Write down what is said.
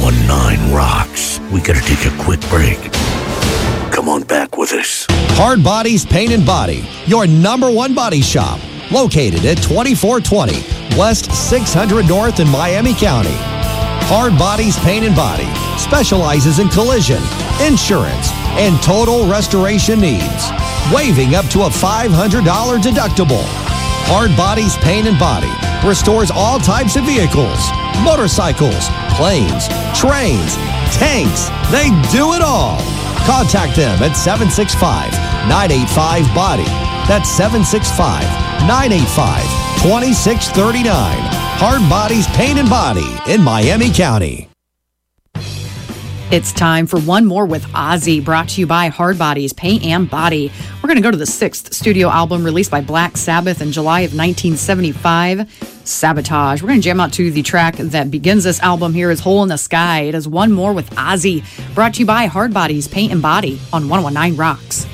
1019 Rocks. We gotta take a quick break. Come on back with us. Hard Bodies Paint and Body, your number one body shop. Located at 2420 West 600 North in Miami County. Hard Bodies Paint and Body specializes in collision, insurance, and total restoration needs. Waiving up to a $500 deductible. Hard Bodies Paint and Body restores all types of vehicles, motorcycles, planes, trains, tanks. They do it all. Contact them at 765-985-BODY. That's 765-985-2639. Hard Bodies Paint and Body in Miami County. It's time for One More with Ozzy, brought to you by Hard Bodies Paint and Body. We're going to go to the 6th studio album released by Black Sabbath in July of 1975, Sabotage. We're going to jam out to the track that begins this album. Here is Hole in the Sky. It is One More with Ozzy, brought to you by Hard Bodies Paint and Body on 1019 Rocks.